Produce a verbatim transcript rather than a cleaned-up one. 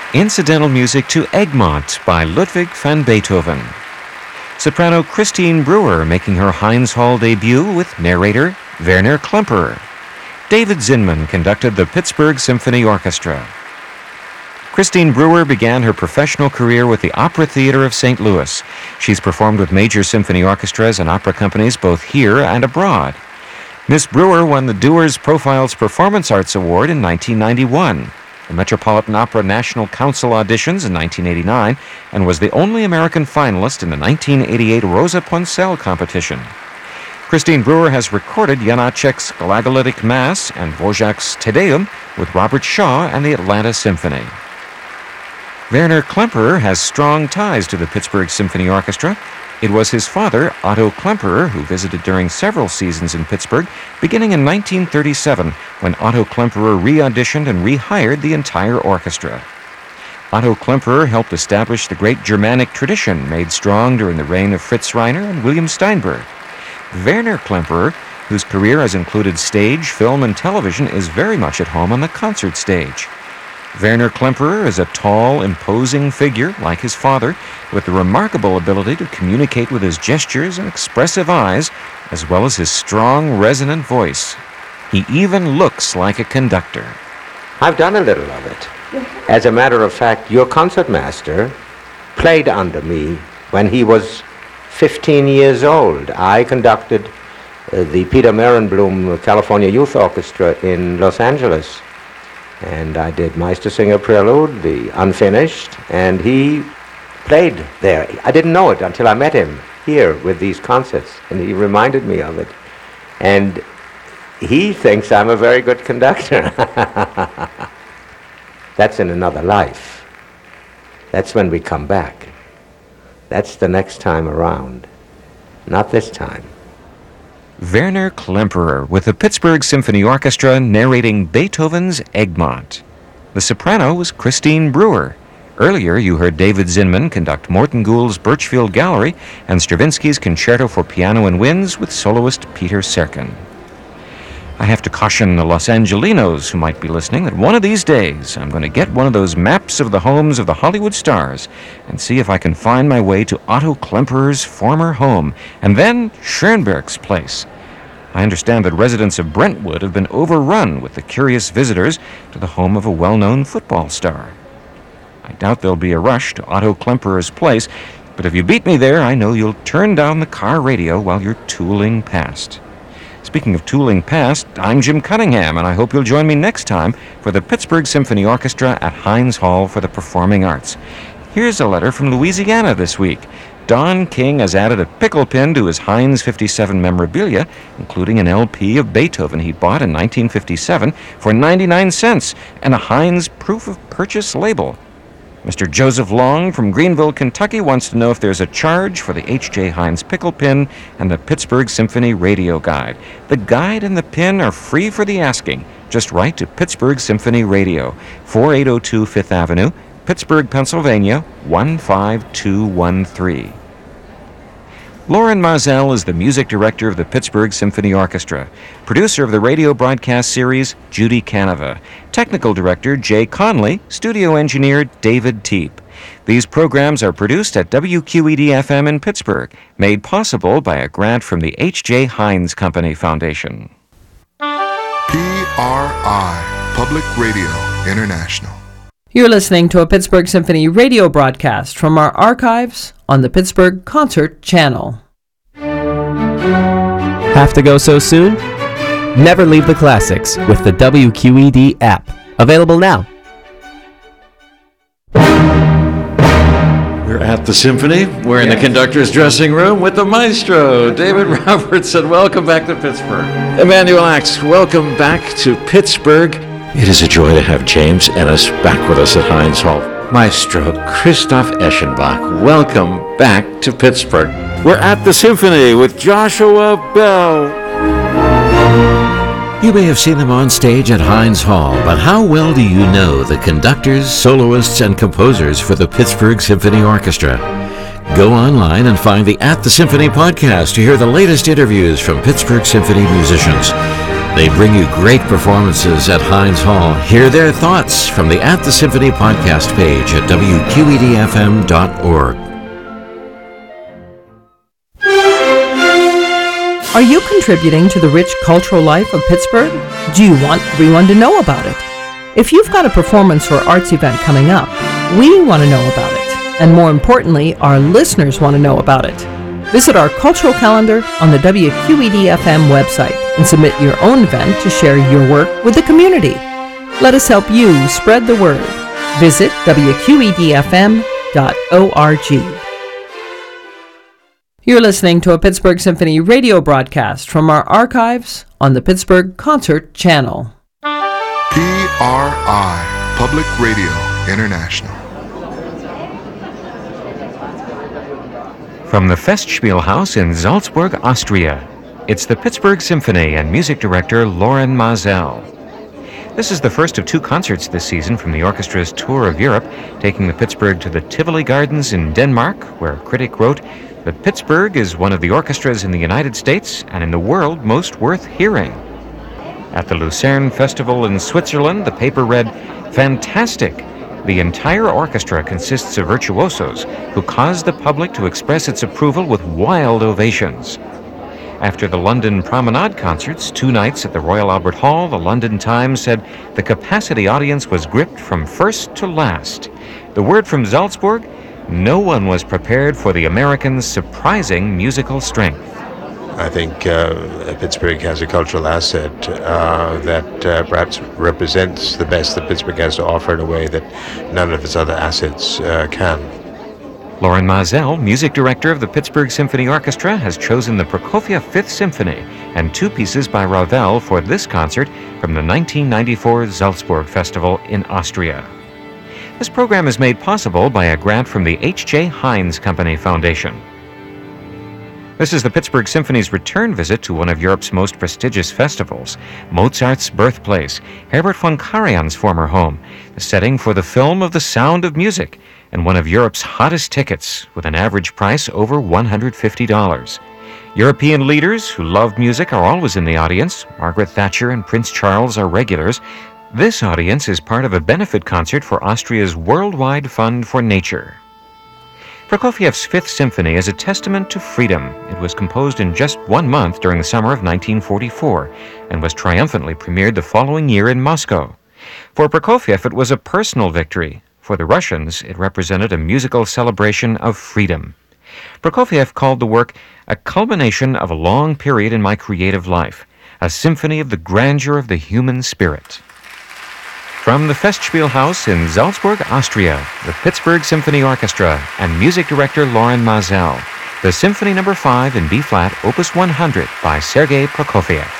Incidental music to Egmont by Ludwig van Beethoven. Soprano Christine Brewer making her Heinz Hall debut with narrator Werner Klemperer. David Zinman conducted the Pittsburgh Symphony Orchestra. Christine Brewer began her professional career with the Opera Theater of Saint Louis. She's performed with major symphony orchestras and opera companies both here and abroad. Miss Brewer won the Dewar's Profiles Performance Arts Award in nineteen ninety-one, the Metropolitan Opera National Council auditions in nineteen eighty-nine, and was the only American finalist in the nineteen eighty-eight Rosa Poncel competition. Christine Brewer has recorded Janacek's Glagolitic Mass and Dvorak's Te Deum with Robert Shaw and the Atlanta Symphony. Werner Klemperer has strong ties to the Pittsburgh Symphony Orchestra. It was his father, Otto Klemperer, who visited during several seasons in Pittsburgh, beginning in nineteen thirty-seven, when Otto Klemperer re-auditioned and rehired the entire orchestra. Otto Klemperer helped establish the great Germanic tradition made strong during the reign of Fritz Reiner and William Steinberg. Werner Klemperer, whose career has included stage, film, and television, is very much at home on the concert stage. Werner Klemperer is a tall, imposing figure, like his father, with the remarkable ability to communicate with his gestures and expressive eyes, as well as his strong, resonant voice. He even looks like a conductor. I've done a little of it. As a matter of fact, your concertmaster played under me when he was fifteen years old. I conducted uh, the Peter Merenblum California Youth Orchestra in Los Angeles. And I did Meistersinger Prelude, the unfinished, and he played there. I didn't know it until I met him here with these concerts, and he reminded me of it. And he thinks I'm a very good conductor. That's in another life. That's when we come back. That's the next time around. Not this time. Werner Klemperer with the Pittsburgh Symphony Orchestra narrating Beethoven's Egmont. The soprano was Christine Brewer. Earlier, you heard David Zinman conduct Morton Gould's Birchfield Gallery and Stravinsky's Concerto for Piano and Winds with soloist Peter Serkin. I have to caution the Los Angelinos who might be listening that one of these days I'm going to get one of those maps of the homes of the Hollywood stars and see if I can find my way to Otto Klemperer's former home and then Schoenberg's place. I understand that residents of Brentwood have been overrun with the curious visitors to the home of a well-known football star. I doubt there'll be a rush to Otto Klemperer's place, but if you beat me there, I know you'll turn down the car radio while you're tooling past. Speaking of tooling past, I'm Jim Cunningham, and I hope you'll join me next time for the Pittsburgh Symphony Orchestra at Heinz Hall for the Performing Arts. Here's a letter from Louisiana this week. Don King has added a pickle pin to his Heinz fifty-seven memorabilia, including an L P of Beethoven he bought in nineteen fifty-seven for ninety-nine cents and a Heinz proof of purchase label. Mister Joseph Long from Greenville, Kentucky wants to know if there's a charge for the H J Heinz pickle pin and the Pittsburgh Symphony radio guide. The guide and the pin are free for the asking. Just write to Pittsburgh Symphony Radio, forty-eight oh two Fifth Avenue, Pittsburgh, Pennsylvania, one five two one three. Lauren Mazel is the music director of the Pittsburgh Symphony Orchestra, producer of the radio broadcast series Judy Canova, technical director Jay Conley, studio engineer David Teep. These programs are produced at W Q E D F M in Pittsburgh, made possible by a grant from the H J Heinz Company Foundation. P R I, Public Radio International. You're listening to a Pittsburgh Symphony radio broadcast from our archives on the Pittsburgh Concert Channel. Have to go so soon? Never leave the classics with the W Q E D app. Available now. We're at the Symphony. We're in the conductor's dressing room with the maestro, David Robertson. Welcome back to Pittsburgh. Emmanuel Axe, welcome back to Pittsburgh. It is a joy to have James Ennis back with us at Heinz Hall. Maestro Christoph Eschenbach, welcome back to Pittsburgh. We're at the Symphony with Joshua Bell. You may have seen them on stage at Heinz Hall, but how well do you know the conductors, soloists, and composers for the Pittsburgh Symphony Orchestra? Go online and find the At the Symphony podcast to hear the latest interviews from Pittsburgh Symphony musicians. They bring you great performances at Heinz Hall. Hear their thoughts from the At the Symphony podcast page at W Q E D F M dot org. Are you contributing to the rich cultural life of Pittsburgh? Do you want everyone to know about it? If you've got a performance or arts event coming up, we want to know about it. And more importantly, our listeners want to know about it. Visit our cultural calendar on the W Q E D F M website and submit your own event to share your work with the community. Let us help you spread the word. Visit W Q E D F M dot org. You're listening to a Pittsburgh Symphony radio broadcast from our archives on the Pittsburgh Concert Channel. P R I, Public Radio International. From the Festspielhaus in Salzburg, Austria, it's the Pittsburgh Symphony and music director Loren Maazel. This is the first of two concerts this season from the orchestra's tour of Europe, taking the Pittsburgh to the Tivoli Gardens in Denmark, where a critic wrote that Pittsburgh is one of the orchestras in the United States and in the world most worth hearing. At the Lucerne Festival in Switzerland, the paper read, "Fantastic! The entire orchestra consists of virtuosos who caused the public to express its approval with wild ovations." After the London Promenade concerts, two nights at the Royal Albert Hall, the London Times said the capacity audience was gripped from first to last. The word from Salzburg, no one was prepared for the Americans' surprising musical strength. I think uh, Pittsburgh has a cultural asset uh, that uh, perhaps represents the best that Pittsburgh has to offer in a way that none of its other assets uh, can. Loren Maazel, music director of the Pittsburgh Symphony Orchestra, has chosen the Prokofiev Fifth Symphony and two pieces by Ravel for this concert from the nineteen ninety-four Salzburg Festival in Austria. This program is made possible by a grant from the H J Heinz Company Foundation. This is the Pittsburgh Symphony's return visit to one of Europe's most prestigious festivals, Mozart's birthplace, Herbert von Karajan's former home, the setting for the film of The Sound of Music, and one of Europe's hottest tickets, with an average price over one hundred fifty dollars. European leaders who love music are always in the audience. Margaret Thatcher and Prince Charles are regulars. This audience is part of a benefit concert for Austria's Worldwide Fund for Nature. Prokofiev's Fifth Symphony is a testament to freedom. It was composed in just one month during the summer of nineteen forty-four and was triumphantly premiered the following year in Moscow. For Prokofiev, it was a personal victory. For the Russians, it represented a musical celebration of freedom. Prokofiev called the work a culmination of a long period in my creative life, a symphony of the grandeur of the human spirit. From the Festspielhaus in Salzburg, Austria, the Pittsburgh Symphony Orchestra and music director Loren Maazel, the Symphony Number five in B-flat, Opus one hundred by Sergei Prokofiev.